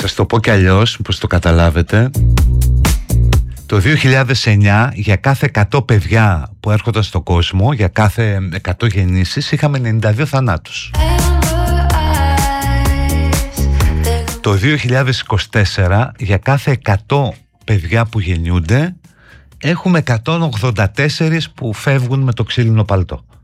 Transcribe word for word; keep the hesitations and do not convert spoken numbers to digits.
σας το πω κι αλλιώς, πως το καταλάβετε. Το δύο χιλιάδες εννιά για κάθε εκατό παιδιά που έρχονταν στον κόσμο, για κάθε εκατό γεννήσεις, είχαμε ενενήντα δύο θανάτους. Το δύο χιλιάδες είκοσι τέσσερα για κάθε εκατό παιδιά που γεννιούνται έχουμε εκατόν ογδόντα τέσσερα που φεύγουν με το ξύλινο παλτό.